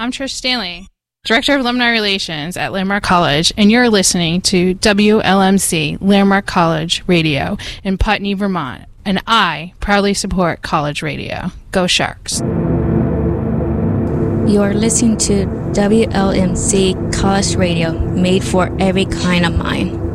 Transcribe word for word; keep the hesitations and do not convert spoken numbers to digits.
I'm Trish Stanley, Director of Alumni Relations at Landmark College, and you're listening to W L M C Landmark College Radio in Putney, Vermont. And I proudly support college radio. Go Sharks. You're listening to W L M C College Radio, made for every kind of mind.